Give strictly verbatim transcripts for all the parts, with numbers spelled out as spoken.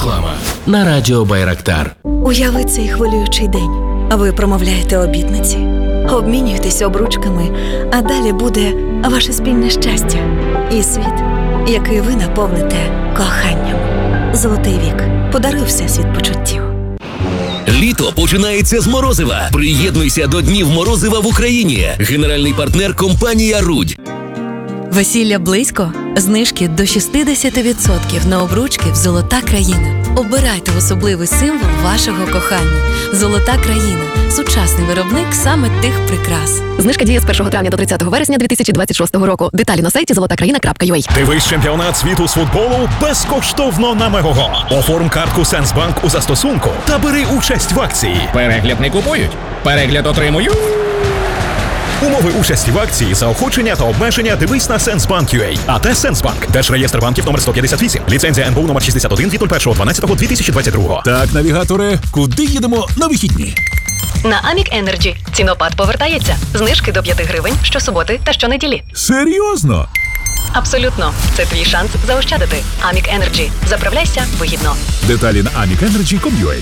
Реклама на радіо Байрактар. Уяви цей хвилюючий день. Ви промовляєте обітниці, обмінюєтесь обручками, а далі буде ваше спільне щастя і світ, який ви наповните коханням. Золотий вік. Подаруй всесвіт почуттів. Літо починається з морозива. Приєднуйся до Днів морозива в Україні. Генеральний партнер – компанія «Рудь». Весілля близько? Знижки до шістдесят відсотків на обручки в «Золота країна». Обирайте особливий символ вашого кохання. «Золота країна» – сучасний виробник саме тих прикрас. Знижка діє з першого травня до тридцятого вересня дві тисячі двадцять шостого року. Деталі на сайті золота країна крапка ю а. Дивись чемпіонат світу з футболу безкоштовно на Мегого. Оформ картку Сенсбанк у застосунку та бери участь в акції. Перегляд не купують, перегляд отримують. Умови участі в акції, заохочення та обмеження дивись на Сенсбанк крапка ю а. АТ Сенсбанк. Держреєстр банків номер сто п'ятдесят вісім. Ліцензія ен бе у номер шістдесят один від першого дванадцятого дві тисячі двадцять другого. Так, навігаторе, куди їдемо на вихідні? На Амік Енерджі. Цінопад повертається. Знижки до п'яти гривень щосуботи та щонеділі. Серйозно? Абсолютно. Це твій шанс заощадити. Амік Енерджі. Заправляйся вигідно. Деталі на амік енерджі крапка ю а.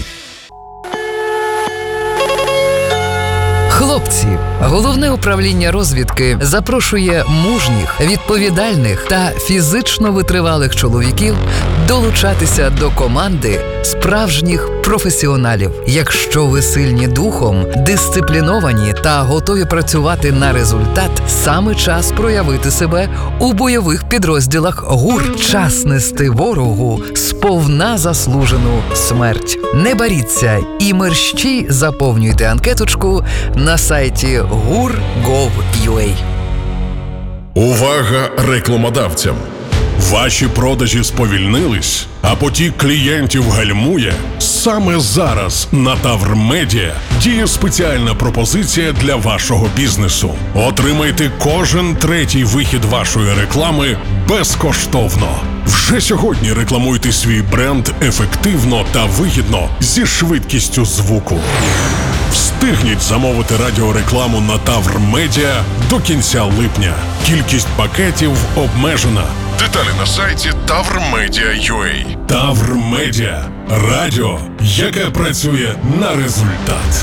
Хлопці, Головне управління розвідки запрошує мужніх, відповідальних та фізично витривалих чоловіків долучатися до команди справжніх професіоналів. Якщо ви сильні духом, дисципліновані та готові працювати на результат, саме час проявити себе у бойових підрозділах ГУР. Час нести ворогу сповна заслужену смерть. Не боріться і мерщій заповнюйте анкеточку на сайті гур крапка гов крапка ю а. Увага рекламодавцям! Ваші продажі сповільнились, а потік клієнтів гальмує? Саме зараз на Тавр Медіа діє спеціальна пропозиція для вашого бізнесу. Отримайте кожен третій вихід вашої реклами безкоштовно. Вже сьогодні рекламуйте свій бренд ефективно та вигідно зі швидкістю звуку. Встигніть замовити радіорекламу на Тавр Медіа до кінця липня. Кількість пакетів обмежена. Деталі на сайті тавр медіа крапка ю а. Тавр Медіа. Радіо, яке працює на результат.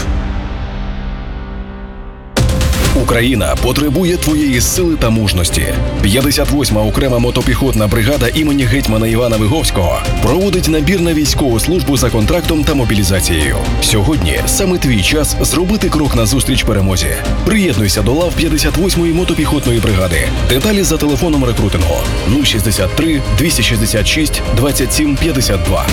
Україна потребує твоєї сили та мужності. п'ятдесят восьма окрема мотопіхотна бригада імені гетьмана Івана Виговського проводить набір на військову службу за контрактом та мобілізацією. Сьогодні саме твій час зробити крок назустріч перемозі. Приєднуйся до лав п'ятдесят восьмої мотопіхотної бригади. Деталі за телефоном рекрутингу нуль шістдесят три двісті шістдесят шість двадцять сім п'ятдесят два.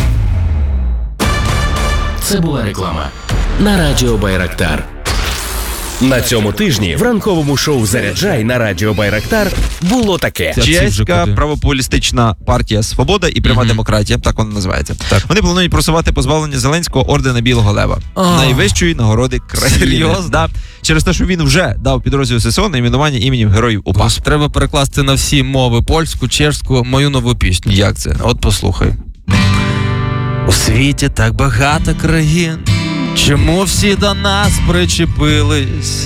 Це була реклама на радіо Байрактар. На цьому тижні в ранковому шоу «Заряджай» на радіо Байрактар було таке. Чеська правополітична партія «Свобода» і «Пряма mm-hmm. демократія», так вона називається. Так. Вони планують просувати позбавлення Зеленського ордена Білого Лева, oh. найвищої нагороди країни. Серйозно? Да. Через те, що він вже дав підрозділу ССО найменування іменем Героїв УПА. Треба перекласти на всі мови: польську, чешську, мою нову пісню. Як це? От послухай. У світі так багато країн, чому всі до нас причепились?